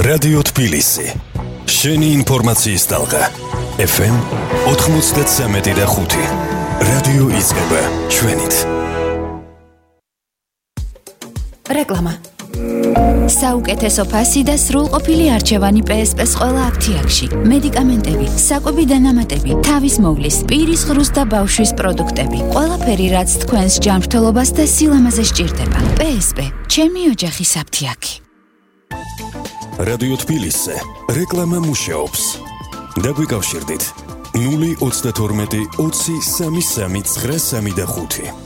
რადიო თბილისი. შენი ინფორმაციის ტალღა. FM 93.5. რადიო იწყება ჩვენით. რეკლამა. საუკეთესო ფასი და სრულყოფილი არჩევანი PSP-ს ყველა აფთიაქში. მედიკამენტები, საკვები დანამატები, თავის მოვლის, პირის ღრუს და ბავშვის პროდუქტები. ყველაფერი, რაც თქვენს ჯანმრთელობას და სილამაზე სჭირდება. PSP, ჩემი ოჯახის აფთიაქი. რადიო თბილისზე რეკლამა მუშაობს. დაგვიკავშირდით 032 20 33 935.